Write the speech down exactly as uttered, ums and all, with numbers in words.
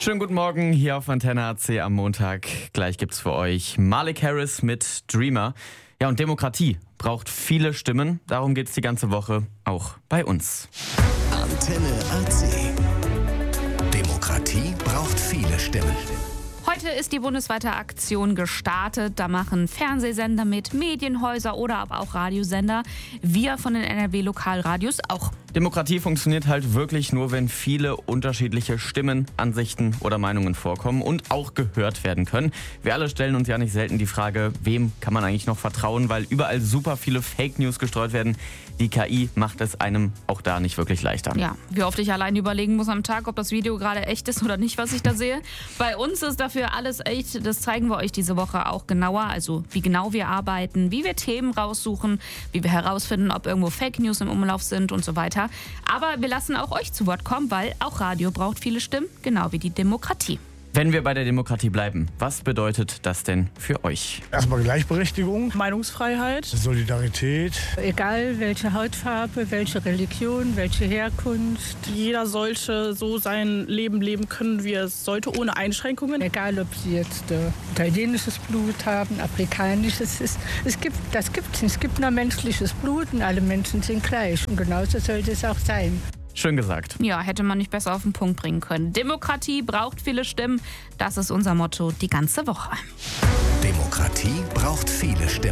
Schönen guten Morgen hier auf Antenne A C am Montag. Gleich gibt's für euch Malik Harris mit Dreamer. Ja, und Demokratie braucht viele Stimmen. Darum geht's die ganze Woche auch bei uns. Antenne A C. Demokratie braucht viele Stimmen. Heute ist die bundesweite Aktion gestartet. Da machen Fernsehsender mit, Medienhäuser oder aber auch Radiosender. Wir von den N R W-Lokalradios auch. Demokratie funktioniert halt wirklich nur, wenn viele unterschiedliche Stimmen, Ansichten oder Meinungen vorkommen und auch gehört werden können. Wir alle stellen uns ja nicht selten die Frage, wem kann man eigentlich noch vertrauen, weil überall super viele Fake News gestreut werden. Die K I macht es einem auch da nicht wirklich leichter. Ja, wie oft ich allein überlegen muss am Tag, ob das Video gerade echt ist oder nicht, was ich da sehe. Bei uns ist dafür alles echt. Das zeigen wir euch diese Woche auch genauer. Also wie genau wir arbeiten, wie wir Themen raussuchen, wie wir herausfinden, ob irgendwo Fake News im Umlauf sind und so weiter. Aber wir lassen auch euch zu Wort kommen, weil auch Radio braucht viele Stimmen, genau wie die Demokratie. Wenn wir bei der Demokratie bleiben, was bedeutet das denn für euch? Erstmal Gleichberechtigung, Meinungsfreiheit, Solidarität. Egal welche Hautfarbe, welche Religion, welche Herkunft. jeder sollte so sein Leben leben können, wie er es sollte, ohne Einschränkungen. Egal, ob sie jetzt äh, italienisches Blut haben, afrikanisches. Es, es gibt, das gibt's nicht. Es gibt nur menschliches Blut und alle Menschen sind gleich. Und genauso sollte es auch sein. Schön gesagt. Ja, hätte man nicht besser auf den Punkt bringen können. Demokratie braucht viele Stimmen. Das ist unser Motto die ganze Woche. Demokratie braucht viele Stimmen.